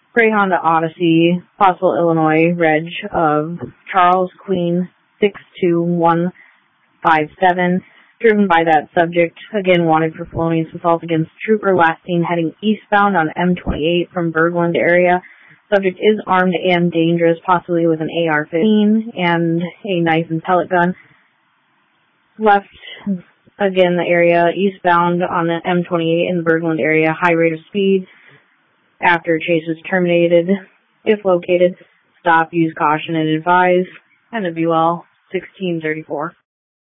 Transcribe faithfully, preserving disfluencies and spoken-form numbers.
Gray Honda Odyssey, possible Illinois, reg of Charles Queen six two one five seven, driven by that subject, again wanted for felonious assault against trooper, last seen heading eastbound on M twenty-eight from Bergland area. Subject is armed and dangerous, possibly with an A R fifteen and a knife and pellet gun. Left, again, the area eastbound on the M twenty-eight in the Bergland area, high rate of speed. After chase was terminated, if located, stop, use caution, and advise. And the B U L sixteen thirty-four.